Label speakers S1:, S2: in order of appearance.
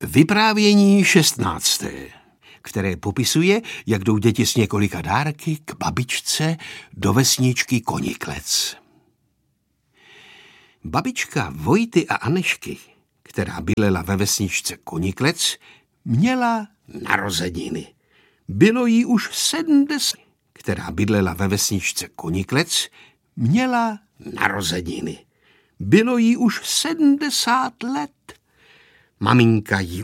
S1: Vyprávění 16., které popisuje, jak jdou děti s několika dárky k babičce do vesničky Koniklec. Babička Vojty a Anešky, která bydlela ve vesničce Koniklec, měla narozeniny. Bylo jí už 70. Která bydlela ve vesničce Koniklec, měla narozeniny. Bylo jí už 70 let. Maminka jí